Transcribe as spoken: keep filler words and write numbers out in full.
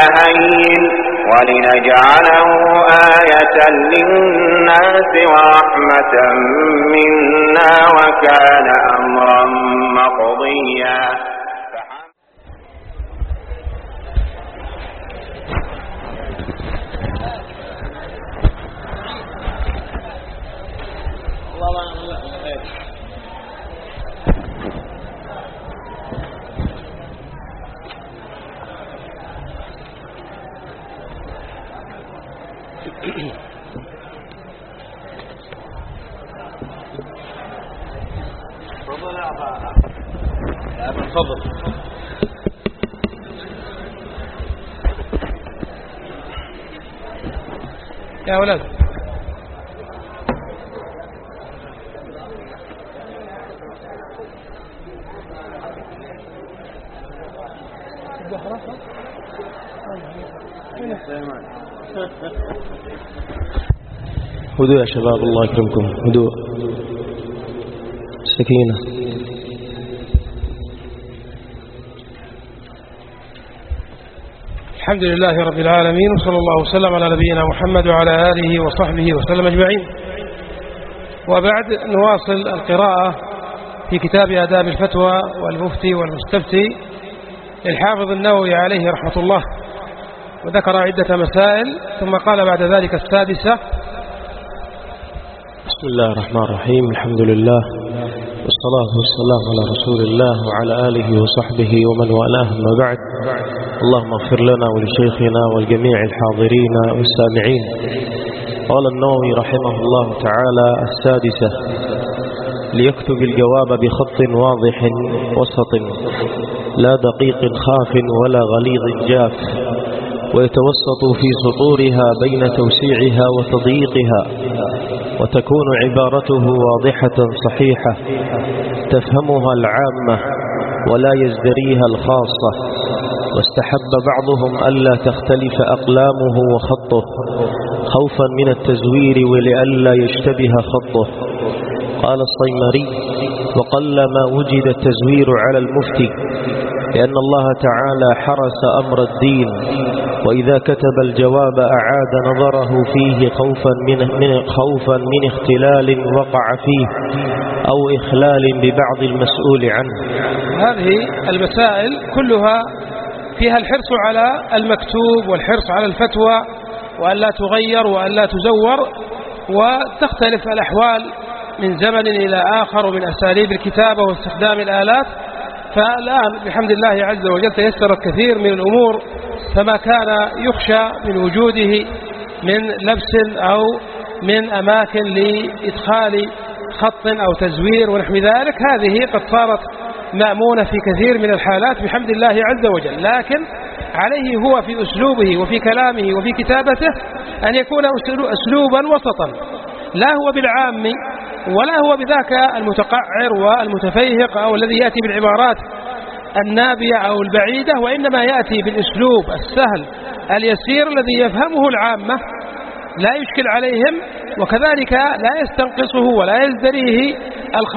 هين ولنجعله آية للناس ورحمة منا وكان أمرا مقضيا. تفضل. يا ولد هدوء يا شباب، الله يكرمكم، هدوء سكينة. الحمد لله رب العالمين، وصلى الله وسلم على نبينا محمد وعلى آله وصحبه وسلم أجمعين. وبعد نواصل القراءة في كتاب آداب الفتوى والمفتي والمستفتي للحافظ النووي عليه رحمة الله، وذكر عدة مسائل ثم قال بعد ذلك السادسة. بسم الله الرحمن الرحيم، الحمد لله والصلاة والسلام على رسول الله وعلى آله وصحبه ومن والاه، ما بعد. اللهم اغفر لنا ولشيخنا والجميع الحاضرين والسامعين. قال النووي رحمه الله تعالى: السادسة: ليكتب الجواب بخط واضح وسط، لا دقيق خاف ولا غليظ جاف، ويتوسط في سطورها بين توسيعها وتضييقها، وتكون عبارته واضحة صحيحة تفهمها العامة ولا يزدريها الخاصة. واستحب بعضهم ألا تختلف أقلامه وخطه خوفا من التزوير ولئلا يشتبه خطه. قال الصيمري: وقلما وجد التزوير على المفتي، لأن الله تعالى حرس أمر الدين، وإذا كتب الجواب أعاد نظره فيه خوفا من, من, خوفا من اختلال وقع فيه أو إخلال ببعض المسؤول عنه. هذه المسائل كلها فيها الحرص على المكتوب والحرص على الفتوى، وأن لا تغير وأن لا تزور، وتختلف الأحوال من زمن إلى آخر ومن أساليب الكتابة واستخدام الآلات. فالآن بحمد الله عز وجل تيسر الكثير من الأمور، فما كان يخشى من وجوده من لبس أو من أماكن لإدخال خط أو تزوير ونحو ذلك، هذه قد صارت مأمونة في كثير من الحالات بحمد الله عز وجل. لكن عليه هو في أسلوبه وفي كلامه وفي كتابته أن يكون أسلوبا وسطا، لا هو بالعام ولا هو بذاك المتقعر والمتفيهق أو الذي يأتي بالعبارات النابية أو البعيدة، وإنما يأتي بالأسلوب السهل اليسير الذي يفهمه العامة لا يشكل عليهم، وكذلك لا يستنقصه ولا يزدريه الخ